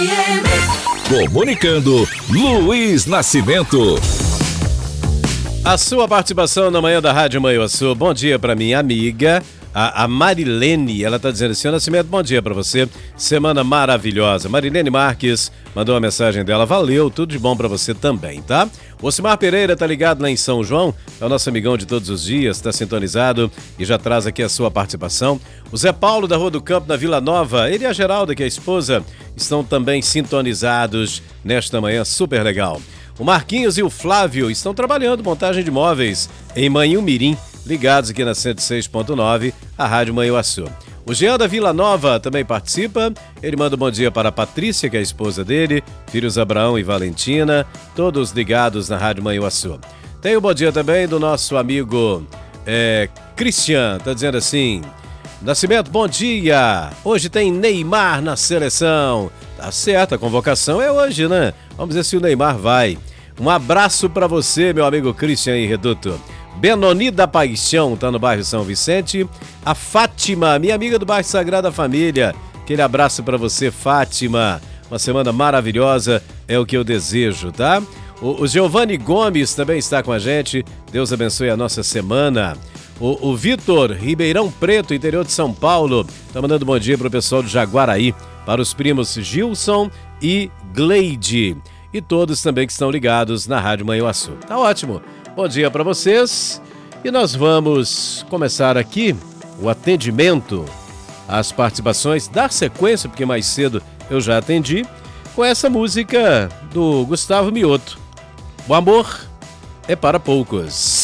Comunicando, Luiz Nascimento. A sua participação na manhã da Rádio Manhuaçu. Bom dia para minha amiga, a Marilene. Ela tá dizendo assim: Nascimento, bom dia para você. Semana maravilhosa. Marilene Marques mandou uma mensagem dela. Valeu, tudo de bom para você também, tá? O Osimar Pereira tá ligado lá em São João. É o nosso amigão de todos os dias, tá sintonizado e já traz aqui a sua participação. O Zé Paulo da Rua do Campo, na Vila Nova. Ele e a Geralda, que é a esposa, estão também sintonizados nesta manhã super legal. O Marquinhos e o Flávio estão trabalhando montagem de móveis em Manhumirim, ligados aqui na 106.9, a Rádio Manhuaçu. O Jean da Vila Nova também participa. Ele manda um bom dia para a Patrícia, que é a esposa dele, filhos Abraão e Valentina, todos ligados na Rádio Manhuaçu. Tem o bom dia também do nosso amigo Christian, tá dizendo assim: Nascimento, bom dia! Hoje tem Neymar na seleção. Tá certo, a convocação é hoje, né? Vamos ver se o Neymar vai. Um abraço pra você, meu amigo Christian e Reduto. Benoni da Paixão, tá no bairro São Vicente. A Fátima, minha amiga do bairro Sagrada Família. Aquele abraço pra você, Fátima. Uma semana maravilhosa é o que eu desejo, tá? O Giovanni Gomes também está com a gente. Deus abençoe a nossa semana. O Vitor, Ribeirão Preto, interior de São Paulo, tá mandando bom dia pro pessoal do Jaguaraí, para os primos Gilson e Gleide, e todos também que estão ligados na Rádio Manhuaçu. Tá ótimo. Bom dia para vocês. E nós vamos começar aqui o atendimento, as participações, dar sequência, porque mais cedo eu já atendi, com essa música do Gustavo Mioto. O amor é para poucos.